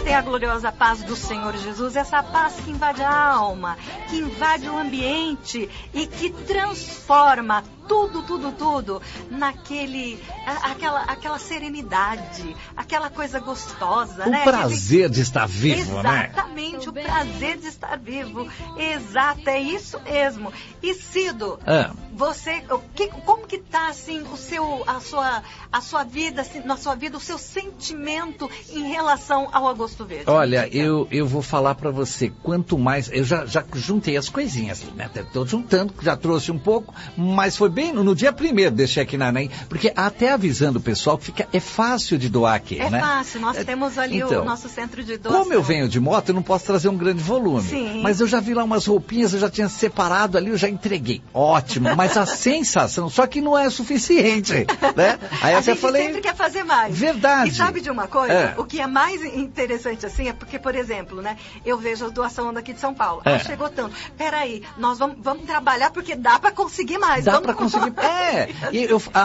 Experimentem a gloriosa paz do Senhor Jesus, essa paz que invade a alma, que invade o ambiente e que transforma tudo naquela serenidade, aquela coisa gostosa, o né? Prazer de estar vivo, né? Exatamente, o prazer de estar vivo. Exato, é isso mesmo. E Cido, você, como que tá assim a sua vida, assim, na sua vida, o seu sentimento em relação ao Agosto Verde? Olha, eu vou falar para você, quanto mais, eu já juntei as coisinhas, né? Estou juntando, já trouxe um pouco, mas foi bem no dia 1º, deixei aqui na NEM, porque até avisando o pessoal que é fácil de doar aqui, né? É fácil, nós temos ali o nosso centro de doação. Como eu venho de moto, eu não posso trazer um grande volume. Sim. Mas eu já vi lá umas roupinhas, eu já tinha separado ali, eu já entreguei. Ótimo, mas a sensação, só que não é suficiente, né? Aí a gente sempre quer fazer mais. Verdade. E sabe de uma coisa? O que é mais interessante assim é porque, por exemplo, né? Eu vejo a doação daqui de São Paulo. Chegou tanto. Peraí, nós vamos trabalhar porque dá para conseguir mais. Dá para conseguir. E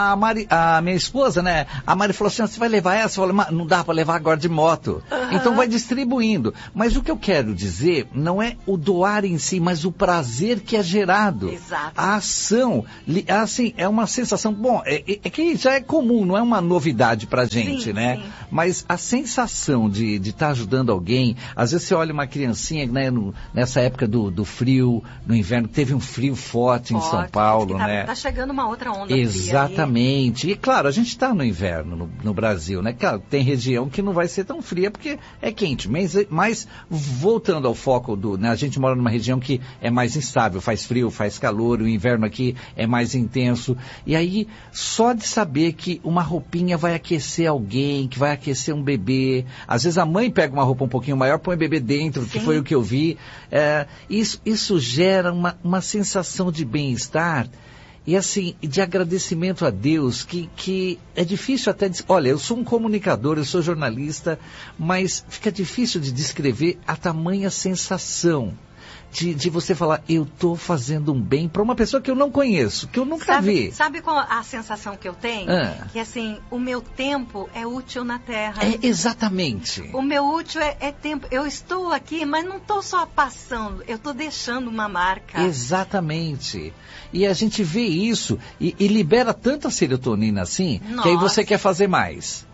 a minha esposa, né? A Mari falou assim, você vai levar essa? Eu falei, não dá para levar agora de moto. Então vai distribuindo. Mas o que eu quero dizer não é o doar em si, mas o prazer que é gerado. Exato. A ação, assim, é uma sensação, bom, é que já é comum, não é uma novidade pra gente, né? Sim. Mas a sensação de estar ajudando alguém, às vezes você olha uma criancinha, né, nessa época do frio, no inverno, teve um frio forte em São Paulo, né? Tá chegando uma outra onda. Exatamente. Fria. E claro, a gente está no inverno no Brasil, né? Claro, tem região que não vai ser tão fria porque é quente, mas voltando ao foco né, a gente mora numa região que é mais instável, faz frio, faz calor, o inverno aqui é mais intenso. E aí, só de saber que uma roupinha vai aquecer alguém, que vai aquecer um bebê, às vezes a mãe pega uma roupa um pouquinho maior, põe o bebê dentro, Sim. que foi o que eu vi, isso gera uma sensação de bem-estar e assim, de agradecimento a Deus, que é difícil até... Olha, eu sou um comunicador, eu sou jornalista, mas fica difícil de descrever a tamanha sensação de você falar, eu estou fazendo um bem para uma pessoa que eu não conheço, que eu nunca vi. Sabe qual a sensação que eu tenho? Que assim, o meu tempo é útil na Terra. Exatamente. O meu útil é tempo. Eu estou aqui, mas não estou só passando, eu estou deixando uma marca. Exatamente. E a gente vê isso e libera tanta serotonina assim, Nossa. Que aí você quer fazer mais.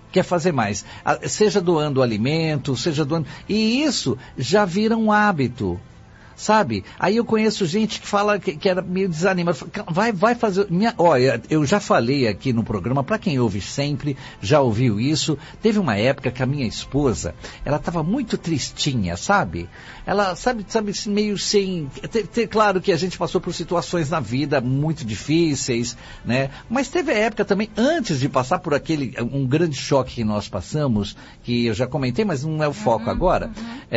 Seja doando alimento, seja doando... E isso já vira um hábito. Sabe? Aí eu conheço gente que fala que era meio desanimado. Vai fazer... Olha, eu já falei aqui no programa, para quem ouve sempre, já ouviu isso. Teve uma época que a minha esposa, ela estava muito tristinha, sabe? Ela, sabe meio sem... Claro que a gente passou por situações na vida muito difíceis, né? Mas teve a época também, antes de passar por um grande choque que nós passamos, que eu já comentei, mas não é o foco agora.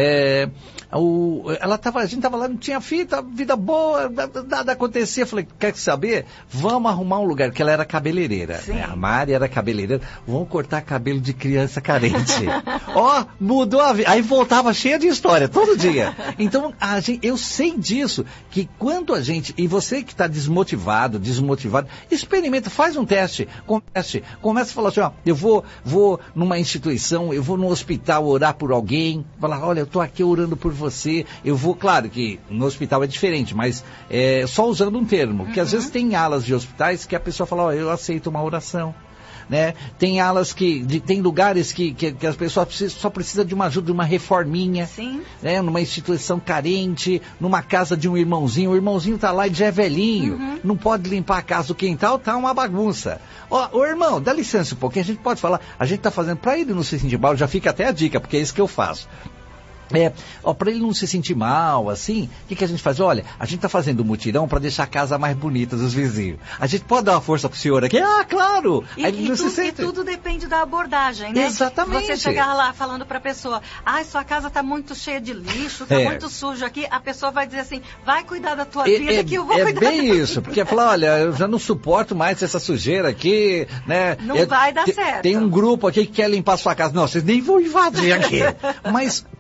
A gente estava lá, não tinha fita, vida boa, nada acontecia. Eu falei, quer saber? Vamos arrumar um lugar, que ela era cabeleireira. Né? A Mari era cabeleireira. Vamos cortar cabelo de criança carente. Mudou a vida. Aí voltava cheia de história, todo dia. Então, eu sei disso, que quando a gente, e você que está desmotivado, experimenta, faz um teste, começa a falar assim, eu vou numa instituição, eu vou no hospital orar por alguém, falar, olha, eu estou aqui orando por você, eu vou, claro que no hospital é diferente, mas só usando um termo, que às vezes tem alas de hospitais que a pessoa fala, eu aceito uma oração. Né? Tem alas tem lugares que as pessoas só precisam de uma ajuda, de uma reforminha. Sim. Né? Numa instituição carente, numa casa de um irmãozinho, o irmãozinho tá lá e já é velhinho, não pode limpar a casa do quintal, tá uma bagunça. Ô irmão, dá licença um pouquinho, a gente pode falar, a gente tá fazendo, pra ele não se sentir mal, já fica até a dica, porque é isso que eu faço. Para ele não se sentir mal, assim, o que a gente faz? Olha, a gente está fazendo um mutirão para deixar a casa mais bonita dos vizinhos. A gente pode dar uma força pro senhor aqui? Claro! E tudo depende da abordagem, né? Exatamente. Você chegar lá falando para a pessoa, sua casa está muito cheia de lixo, está muito sujo aqui, a pessoa vai dizer assim, vai cuidar da tua vida que eu vou cuidar da bem isso, porque falar, olha, eu já não suporto mais essa sujeira aqui, né? Não vai dar certo. Tem um grupo aqui que quer limpar a sua casa. Não, vocês nem vão invadir aqui. Mas com carinho,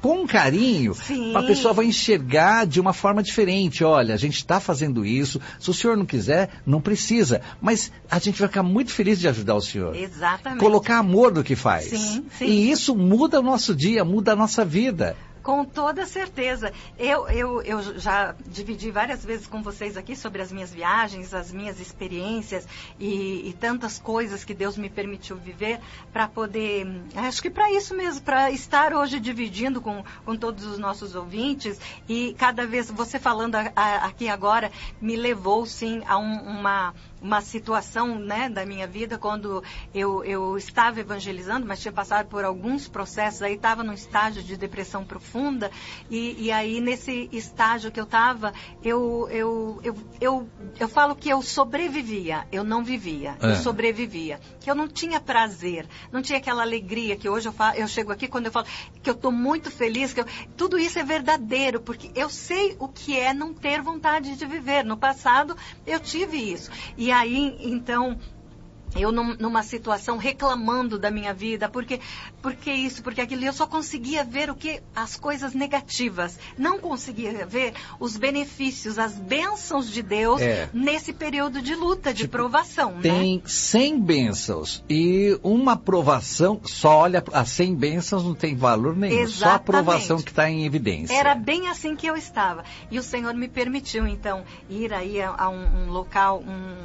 carinho, Sim. a pessoa vai enxergar de uma forma diferente. Olha, a gente está fazendo isso, se o senhor não quiser, não precisa. Mas a gente vai ficar muito feliz de ajudar o senhor. Exatamente. Colocar amor no que faz. Sim, sim. E isso muda o nosso dia, muda a nossa vida. Com toda certeza. Eu já dividi várias vezes com vocês aqui sobre as minhas viagens, as minhas experiências e tantas coisas que Deus me permitiu viver para poder, acho que para isso mesmo, para estar hoje dividindo com todos os nossos ouvintes. E cada vez, você falando aqui agora, me levou sim a uma situação, né, da minha vida, quando eu estava evangelizando, mas tinha passado por alguns processos, aí estava num estágio de depressão profunda, e aí nesse estágio que eu estava, eu falo que eu sobrevivia, eu não vivia, eu sobrevivia, que eu não tinha prazer, não tinha aquela alegria que hoje eu chego aqui quando eu falo que eu estou muito feliz, tudo isso é verdadeiro, porque eu sei o que é não ter vontade de viver. No passado eu tive isso, e aí então eu numa situação reclamando da minha vida, porque isso, porque aquilo, eu só conseguia ver as coisas negativas, não conseguia ver os benefícios, as bênçãos de Deus nesse período de luta, de provação. Tem 100 bênçãos e uma provação, só olha, as 100 bênçãos não tem valor nenhum, exatamente. Só a provação que está em evidência. Era bem assim que eu estava, e o Senhor me permitiu então ir aí a um local,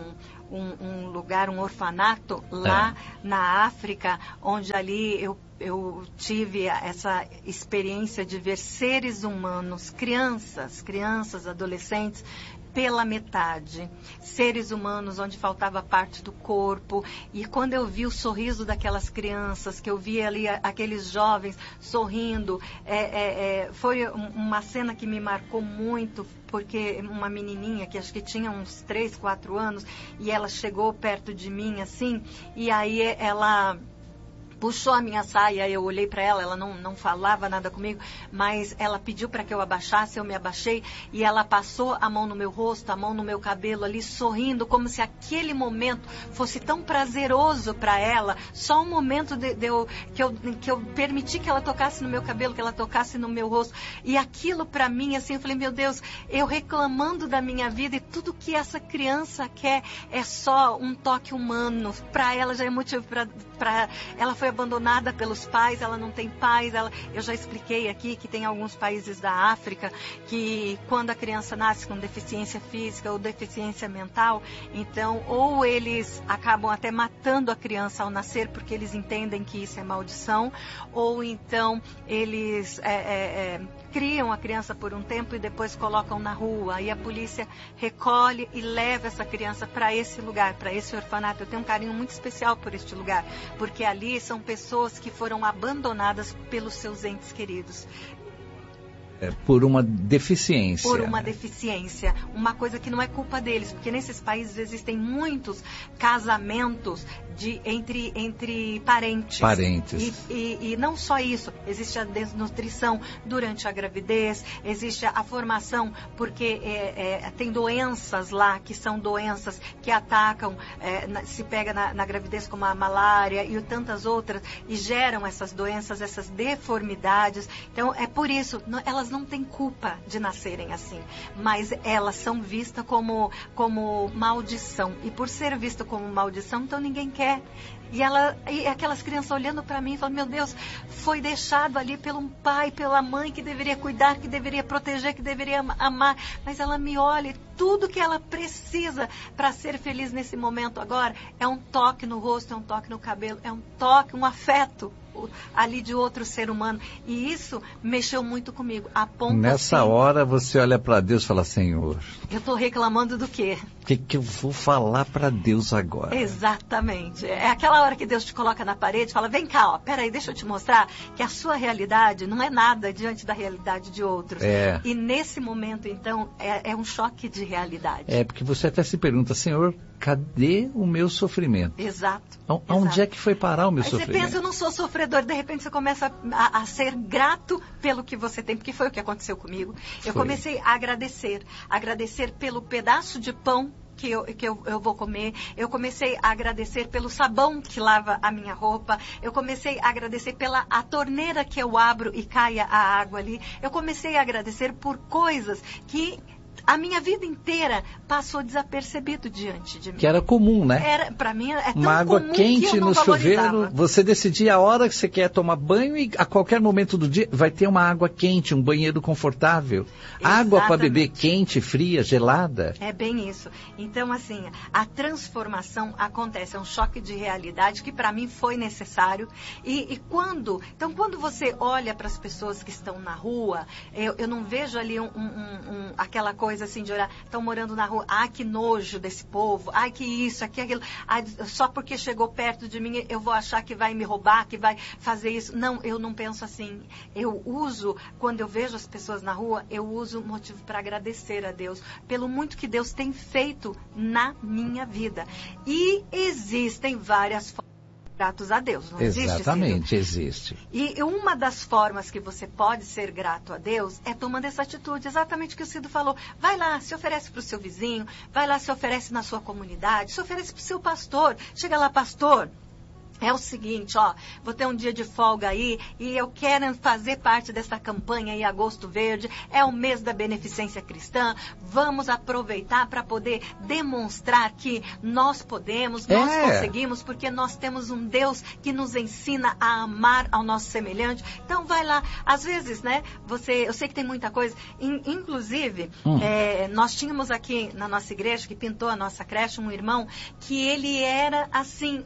um lugar, um orfanato lá na África, onde ali eu tive essa experiência de ver seres humanos, crianças, adolescentes, pela metade, seres humanos onde faltava parte do corpo. E quando eu vi o sorriso daquelas crianças, que eu vi ali aqueles jovens sorrindo, foi uma cena que me marcou muito, porque uma menininha que acho que tinha uns 3, 4 anos, e ela chegou perto de mim assim, e aí ela puxou a minha saia, eu olhei para ela, ela não falava nada comigo, mas ela pediu para que eu abaixasse, eu me abaixei, e ela passou a mão no meu rosto, a mão no meu cabelo ali, sorrindo, como se aquele momento fosse tão prazeroso para ela, só um momento que eu permiti que ela tocasse no meu cabelo, que ela tocasse no meu rosto, e aquilo para mim, assim, eu falei, meu Deus, eu reclamando da minha vida, e tudo que essa criança quer é só um toque humano, para ela já é motivo para ela foi abandonada pelos pais, ela não tem pais, eu já expliquei aqui que tem alguns países da África que quando a criança nasce com deficiência física ou deficiência mental, então ou eles acabam até matando a criança ao nascer porque eles entendem que isso é maldição, ou então eles criam a criança por um tempo e depois colocam na rua, aí a polícia recolhe e leva essa criança para esse lugar, para esse orfanato. Eu tenho um carinho muito especial por este lugar, porque ali são pessoas que foram abandonadas pelos seus entes queridos. Por uma deficiência. Por uma deficiência. Uma coisa que não é culpa deles, porque nesses países existem muitos casamentos entre parentes. E não só isso, existe a desnutrição durante a gravidez, existe a formação, porque tem doenças lá que são doenças que atacam, se pega na gravidez, como a malária e tantas outras, e geram essas doenças, essas deformidades. Então é por isso, elas não têm culpa de nascerem assim, mas elas são vistas como maldição, e por ser vista como maldição, então ninguém quer. E aquelas crianças olhando para mim e falando, meu Deus, foi deixado ali pelo pai, pela mãe que deveria cuidar, que deveria proteger, que deveria amar, mas ela me olha, tudo que ela precisa para ser feliz nesse momento agora é um toque no rosto, é um toque no cabelo, é um toque, um afeto ali de outro ser humano. E isso mexeu muito comigo, a ponto nessa assim, hora você olha para Deus e fala, Senhor, eu estou reclamando do quê? O que eu vou falar para Deus agora? Exatamente. É aquela hora que Deus te coloca na parede e fala, vem cá, peraí, deixa eu te mostrar que a sua realidade não é nada diante da realidade de outros. E nesse momento, então, é um choque de realidade. Porque você até se pergunta, Senhor, cadê o meu sofrimento? Exato. Onde é que foi parar o meu sofrimento? Você pensa, eu não sou sofredor, de repente você começa a ser grato pelo que você tem, porque foi o que aconteceu comigo. Eu comecei a agradecer pelo pedaço de pão que eu vou comer, eu comecei a agradecer pelo sabão que lava a minha roupa, eu comecei a agradecer pela a torneira que eu abro e caia a água ali, eu comecei a agradecer por coisas que a minha vida inteira passou desapercebido diante de mim. Que era comum, né? Para mim é tão uma água comum quente que eu não no valorizava. chuveiro, você decidia a hora que você quer tomar banho e a qualquer momento do dia vai ter uma água quente, um banheiro confortável. Exatamente. Água para beber quente, fria, gelada. É bem isso. Então, assim, a transformação acontece, é um choque de realidade que para mim foi necessário. Quando você olha para as pessoas que estão na rua, eu não vejo ali aquela coisa assim de olhar, estão morando na rua, que nojo desse povo, que isso, aquilo, só porque chegou perto de mim eu vou achar que vai me roubar, que vai fazer isso. Não, eu não penso assim. Eu uso, quando eu vejo as pessoas na rua, eu uso motivo para agradecer a Deus, pelo muito que Deus tem feito na minha vida. E existem várias formas gratos a Deus, não existe? Exatamente, existe. E uma das formas que você pode ser grato a Deus é tomando essa atitude, exatamente o que o Cido falou. Vai lá, se oferece para o seu vizinho, vai lá, se oferece na sua comunidade, se oferece para o seu pastor. Chega lá, pastor, é o seguinte, vou ter um dia de folga aí e eu quero fazer parte dessa campanha aí, Agosto Verde, é o mês da beneficência cristã, vamos aproveitar para poder demonstrar que nós podemos, nós conseguimos, porque nós temos um Deus que nos ensina a amar ao nosso semelhante. Então vai lá, às vezes, né, eu sei que tem muita coisa, inclusive, nós tínhamos aqui na nossa igreja, que pintou a nossa creche, um irmão, que ele era assim,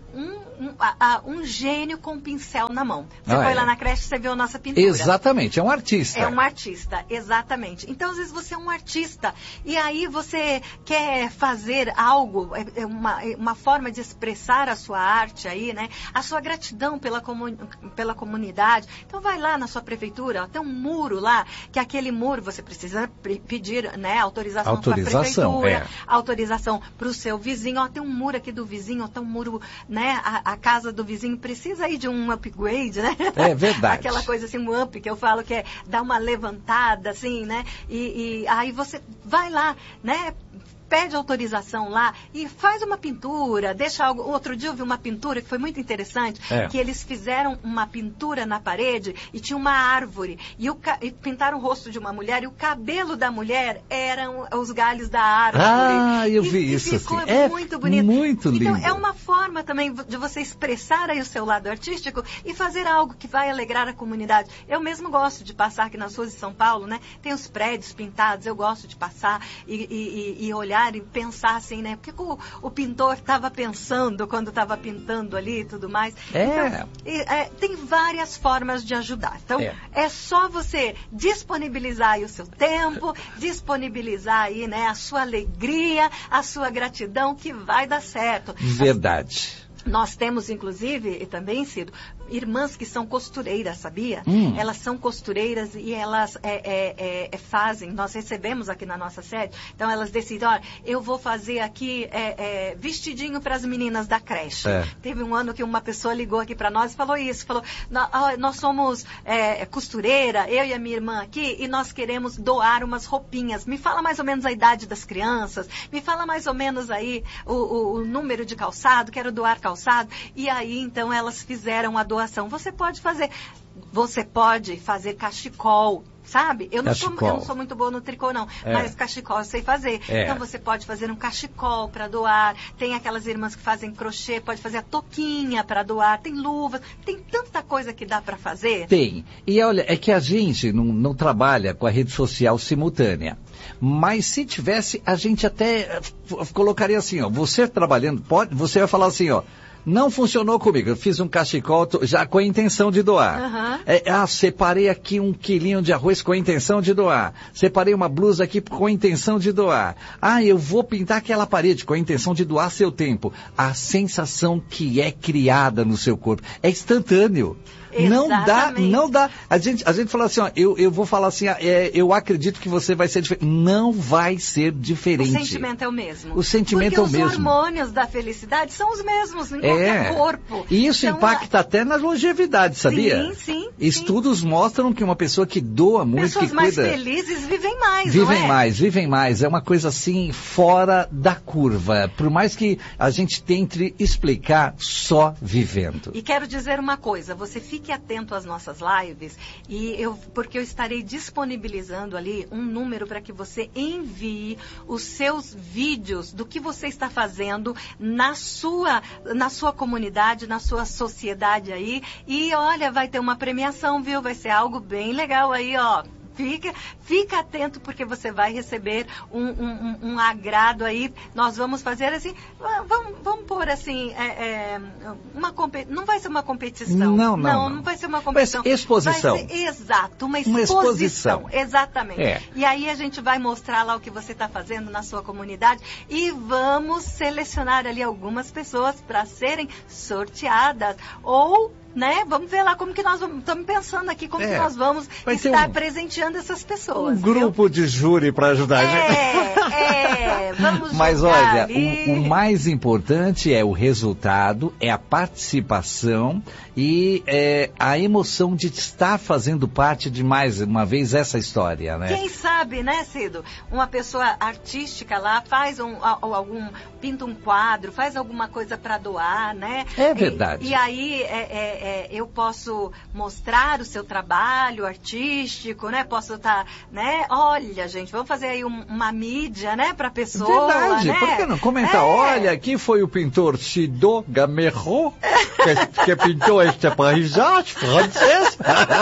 um gênio com um pincel na mão. Você foi lá na creche, você viu a nossa pintura. Exatamente, é um artista. É um artista, exatamente. Então, às vezes, você é um artista e aí você quer fazer algo, uma forma de expressar a sua arte aí, né? A sua gratidão pela comunidade. Então, vai lá na sua prefeitura, tem um muro lá, que aquele muro você precisa pedir, né, autorização para a prefeitura, autorização para o seu vizinho. Tem um muro aqui do vizinho, tem um muro, né, a casa do vizinho precisa aí de um upgrade, né? É verdade. Aquela coisa assim, um up, que eu falo que é dar uma levantada, assim, né? E aí você vai lá, né? Pede autorização lá e faz uma pintura, deixa algo. Outro dia eu vi uma pintura que foi muito interessante, que eles fizeram uma pintura na parede e tinha uma árvore e pintaram o rosto de uma mulher e o cabelo da mulher eram os galhos da árvore. Eu vi isso. Ficou assim. muito bonito. Muito lindo. Então é uma forma também de você expressar aí o seu lado artístico e fazer algo que vai alegrar a comunidade. Eu mesmo gosto de passar aqui nas ruas de São Paulo, né? Tem os prédios pintados, eu gosto de passar e olhar e pensar assim, né? Porque o pintor estava pensando quando estava pintando ali e tudo mais. Então, tem várias formas de ajudar. Então, é só você disponibilizar aí o seu tempo, disponibilizar aí, né, a sua alegria, a sua gratidão, que vai dar certo. Verdade. Nós temos, inclusive, e também, Cido, irmãs que são costureiras, sabia? Elas são costureiras e elas fazem, nós recebemos aqui na nossa sede, então elas decidem, olha, eu vou fazer aqui vestidinho para as meninas da creche. Teve um ano que uma pessoa ligou aqui para nós e falou isso, falou, nós somos costureira, eu e a minha irmã aqui, e nós queremos doar umas roupinhas. Me fala mais ou menos a idade das crianças, me fala mais ou menos aí o número de calçado, quero doar calçado. E aí, então, elas fizeram a doação. Você pode fazer cachecol, sabe? Eu não sou muito boa no tricô, não. Mas cachecol eu sei fazer. Então, você pode fazer um cachecol para doar. Tem aquelas irmãs que fazem crochê, pode fazer a touquinha para doar. Tem luvas. Tem tanta coisa que dá para fazer. Tem. E olha, é que a gente não trabalha com a rede social simultânea. Mas se tivesse, a gente até colocaria assim, você trabalhando, você vai falar assim, não funcionou comigo, eu fiz um cachecol já com a intenção de doar. Separei aqui 1 quilinho de arroz com a intenção de doar. Separei uma blusa aqui com a intenção de doar. Eu vou pintar aquela parede com a intenção de doar seu tempo. A sensação que é criada no seu corpo é instantâneo. Não dá. A gente fala assim, ó, eu vou falar assim, eu acredito que você vai ser diferente. Não vai ser diferente. O sentimento é o mesmo. O sentimento é o mesmo. Porque os hormônios da felicidade são os mesmos em qualquer corpo. E isso então, impacta até na longevidade, sabia? Sim. Estudos mostram que uma pessoa que doa muito, pessoas que cuida... mais felizes vivem mais, Vivem mais. É uma coisa assim, fora da curva. Por mais que a gente tente explicar, só vivendo. E quero dizer uma coisa, você fique atento às nossas lives, porque eu estarei disponibilizando ali um número para que você envie os seus vídeos do que você está fazendo na sua comunidade, na sua sociedade aí. E olha, vai ter uma premiação, viu? Vai ser algo bem legal aí, ó. Fica atento porque você vai receber um agrado aí. Nós vamos fazer assim, vamos pôr assim, não vai ser uma competição. Não vai ser uma competição. Vai ser exposição. Vai ser, exato, uma exposição. Exatamente. E aí a gente vai mostrar lá o que você está fazendo na sua comunidade e vamos selecionar ali algumas pessoas para serem sorteadas ou... Vamos ver lá como que nós estamos pensando aqui, como que nós vamos estar presenteando essas pessoas. Um grupo de júri para ajudar a gente. Vamos Mas olha, o mais importante é o resultado, é a participação e a emoção de estar fazendo parte de mais uma vez essa história, né? Quem sabe, né, Cido? Uma pessoa artística lá faz pinta um quadro, faz alguma coisa para doar, né? É verdade. E aí eu posso mostrar o seu trabalho artístico, né? Posso estar, né? Olha, gente, vamos fazer aí uma mídia, né? Para pessoa, verdade, né? Por que não? Comenta, olha, aqui foi o pintor Sido Gamero que pintou esta paisagem francês.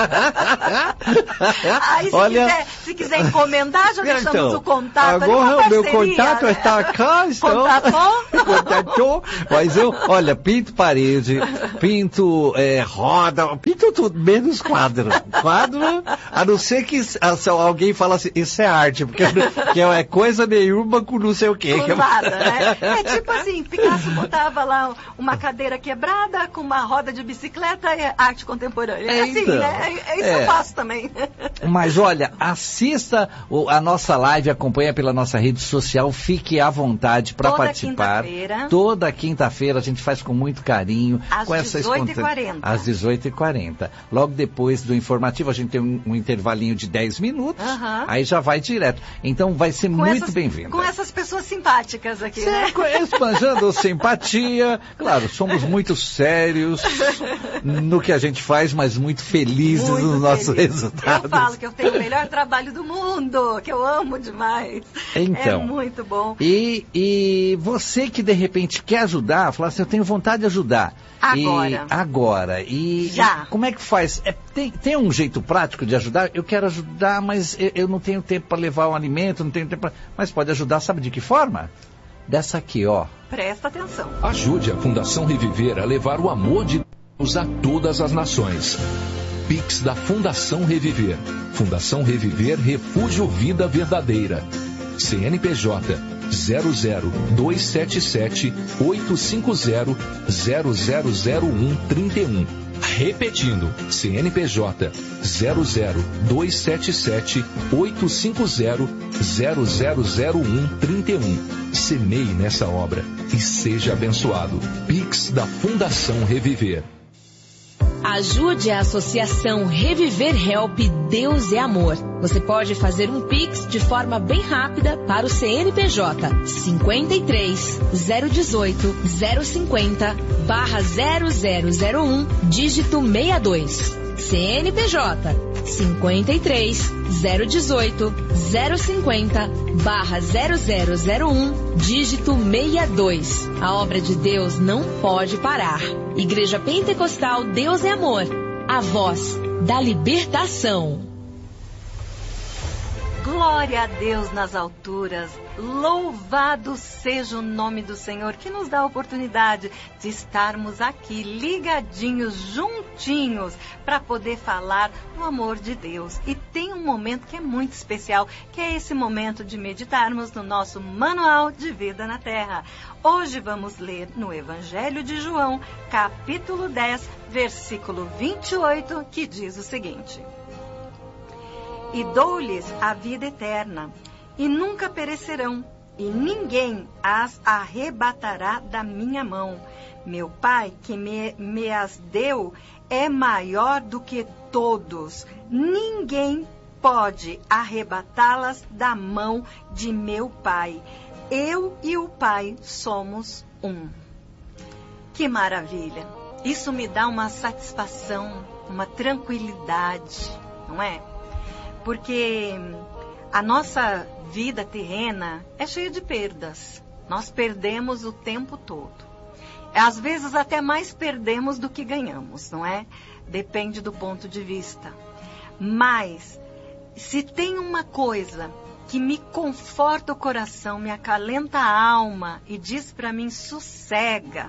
Aí, se quiser encomendar, já deixamos o contato. Agora o meu contato está acá. Contatou? Mas olha, pinto parede, pinto roda, pinto tudo, menos quadro. Quadro, a não ser que alguém fala assim, isso é arte, porque é coisa nenhuma com não sei o quê. Com nada, né? É tipo assim, Picasso botava lá uma cadeira quebrada com uma roda de bicicleta e arte contemporânea. É assim, né? Isso eu faço também. Mas olha, assista a nossa live, acompanha pela nossa rede social, fique à vontade para participar. Toda quinta-feira a gente faz com muito carinho. Às 18h40. Às 18h40. Logo depois do informativo, a gente tem um intervalinho de 10 minutos, aí já vai direto. Então vai ser muito bem-vindo. Com essas pessoas simpáticas aqui, né? Esbanjando simpatia. Claro, somos muito sérios no que a gente faz, mas muito felizes nos nossos resultados. Eu falo que eu tenho o melhor trabalho do mundo, que eu amo demais. Então, é muito bom. E você que de repente quer ajudar, fala assim, eu tenho vontade de ajudar. Agora. Já. Como é que faz? Tem um jeito prático de ajudar? Eu quero ajudar, mas eu não tenho tempo para levar um alimento, não tenho tempo para... Mas pode ajudar, sabe de que forma? Dessa aqui, ó. Presta atenção. Ajude a Fundação Reviver a levar o amor de Deus a todas as nações. Pix da Fundação Reviver. Fundação Reviver Refúgio Vida Verdadeira. CNPJ 00277 850 000131. Repetindo, CNPJ 00277 850 000131. Semeie nessa obra e seja abençoado. Pix da Fundação Reviver. Ajude a Associação Reviver Help Deus é Amor. Você pode fazer um Pix de forma bem rápida para o CNPJ 53 018 050 /0001 dígito 62. CNPJ 53 018 050 /0001 dígito 62. A obra de Deus não pode parar. Igreja Pentecostal Deus é Amor. A voz da libertação. Glória a Deus nas alturas, louvado seja o nome do Senhor, que nos dá a oportunidade de estarmos aqui ligadinhos, juntinhos, para poder falar do amor de Deus. E tem um momento que é muito especial, que é esse momento de meditarmos no nosso Manual de Vida na Terra. Hoje vamos ler no Evangelho de João, capítulo 10, versículo 28, que diz o seguinte: E dou-lhes a vida eterna, e nunca perecerão, e ninguém as arrebatará da minha mão. Meu Pai, que me as deu, é maior do que todos. Ninguém pode arrebatá-las da mão de meu Pai. Eu e o Pai somos um. Que maravilha! Isso me dá uma satisfação, uma tranquilidade, não é? Porque a nossa vida terrena é cheia de perdas. Nós perdemos o tempo todo. Às vezes até mais perdemos do que ganhamos, não é? Depende do ponto de vista. Mas, se tem uma coisa que me conforta o coração, me acalenta a alma e diz para mim, sossega,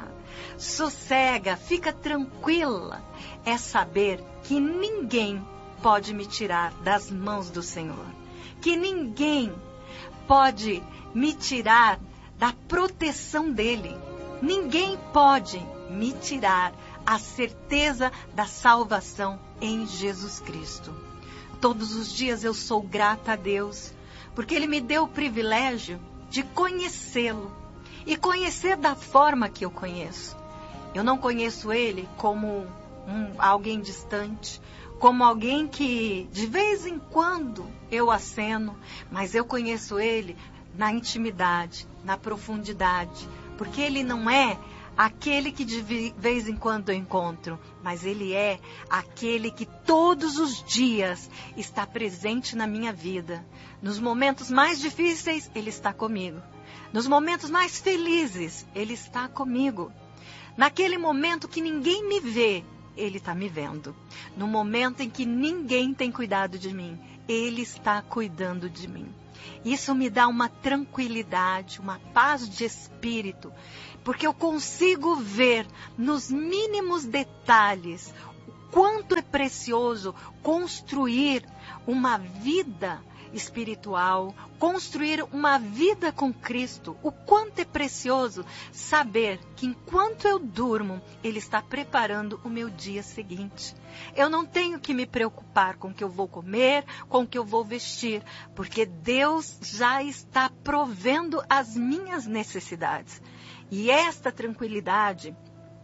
fica tranquila, é saber que ninguém pode me tirar das mãos do Senhor. Que ninguém pode me tirar da proteção dEle. Ninguém pode me tirar a certeza da salvação em Jesus Cristo. Todos os dias eu sou grata a Deus, porque Ele me deu o privilégio de conhecê-lo e conhecer da forma que eu conheço. Eu não conheço Ele como alguém distante, como alguém que de vez em quando eu aceno, mas eu conheço Ele na intimidade, na profundidade, porque Ele não é aquele que de vez em quando eu encontro, mas Ele é aquele que todos os dias está presente na minha vida. Nos momentos mais difíceis, Ele está comigo. Nos momentos mais felizes, Ele está comigo. Naquele momento que ninguém me vê, Ele está me vendo. No momento em que ninguém tem cuidado de mim, Ele está cuidando de mim. Isso me dá uma tranquilidade, uma paz de espírito, porque eu consigo ver nos mínimos detalhes o quanto é precioso construir uma vida espiritual, construir uma vida com Cristo. O quanto é precioso saber que enquanto eu durmo, Ele está preparando o meu dia seguinte. Eu não tenho que me preocupar com o que eu vou comer, com o que eu vou vestir, porque Deus já está provendo as minhas necessidades. E esta tranquilidade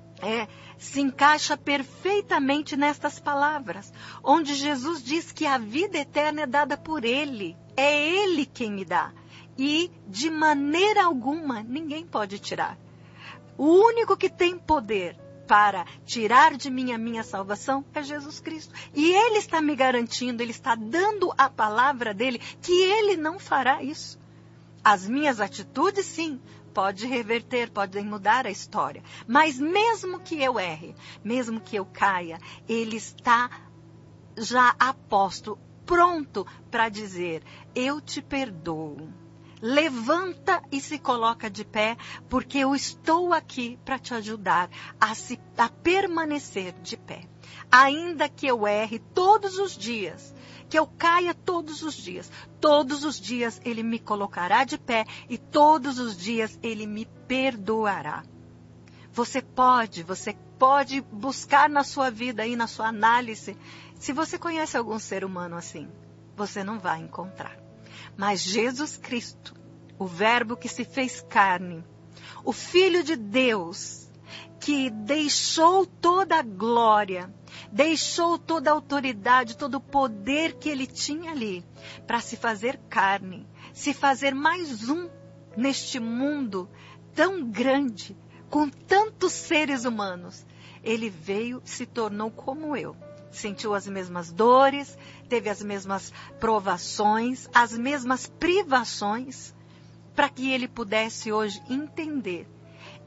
se encaixa perfeitamente nestas palavras, onde Jesus diz que a vida eterna é dada por Ele. É Ele quem me dá. E, de maneira alguma, ninguém pode tirar. O único que tem poder para tirar de mim a minha salvação é Jesus Cristo. E Ele está me garantindo, Ele está dando a palavra dEle, que Ele não fará isso. As minhas atitudes, sim, pode reverter, podem mudar a história. Mas mesmo que eu erre, mesmo que eu caia, Ele está já a posto, pronto para dizer, eu te perdoo. Levanta e se coloca de pé, porque eu estou aqui para te ajudar a permanecer de pé. Ainda que eu erre todos os dias, que eu caia todos os dias Ele me colocará de pé e todos os dias Ele me perdoará. Você pode buscar na sua vida aí, na sua análise, se você conhece algum ser humano assim, você não vai encontrar. Mas Jesus Cristo, o Verbo que se fez carne, o Filho de Deus, que deixou toda a glória, deixou toda a autoridade, todo o poder que Ele tinha ali, para se fazer carne, se fazer mais um neste mundo tão grande, com tantos seres humanos. Ele veio e se tornou como eu. Sentiu as mesmas dores, teve as mesmas provações, as mesmas privações, para que Ele pudesse hoje entender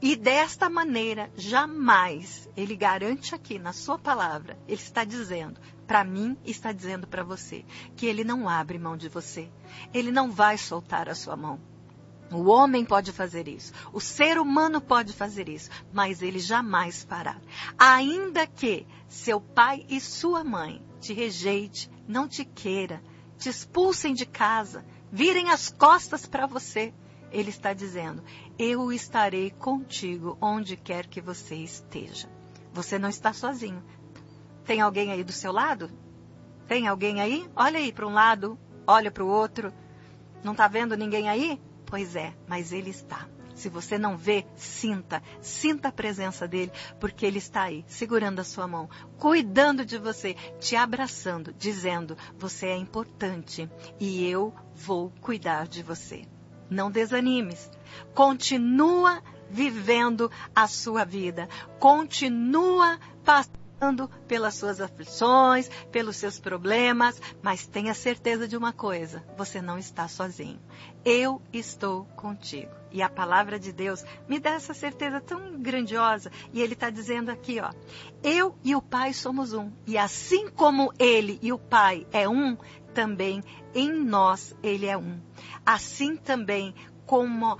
E desta maneira, jamais, ele garante aqui na sua palavra, ele está dizendo, para mim, está dizendo para você, que ele não abre mão de você. Ele não vai soltar a sua mão. O homem pode fazer isso, o ser humano pode fazer isso, mas ele jamais fará. Ainda que seu pai e sua mãe te rejeite, não te queira, te expulsem de casa, virem as costas para você, ele está dizendo, eu estarei contigo onde quer que você esteja. Você não está sozinho. Tem alguém aí do seu lado? Tem alguém aí? Olha aí para um lado, olha para o outro. Não está vendo ninguém aí? Pois é, mas ele está. Se você não vê, sinta a presença dele, porque ele está aí, segurando a sua mão, cuidando de você, te abraçando, dizendo, você é importante e eu vou cuidar de você. Não desanimes, continua vivendo a sua vida, continua passando pelas suas aflições, pelos seus problemas, mas tenha certeza de uma coisa, você não está sozinho. Eu estou contigo. E a palavra de Deus me dá essa certeza tão grandiosa. E ele está dizendo aqui, ó, eu e o Pai somos um. E assim como ele e o Pai é um, também em nós ele é um. Assim também como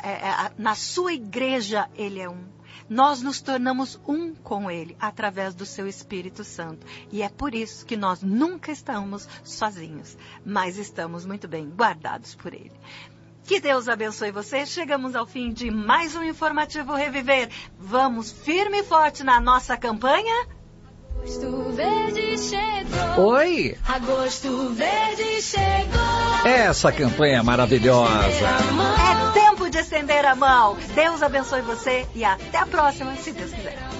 na sua igreja ele é um. Nós nos tornamos um com ele através do seu Espírito Santo. E é por isso que nós nunca estamos sozinhos, mas estamos muito bem guardados por ele. Que Deus abençoe você. Chegamos ao fim de mais um Informativo Reviver. Vamos firme e forte na nossa campanha. Agosto Verde chegou. Oi! Agosto Verde chegou. Essa campanha é maravilhosa. É tempo de estender a mão. Deus abençoe você e até a próxima, se Deus quiser.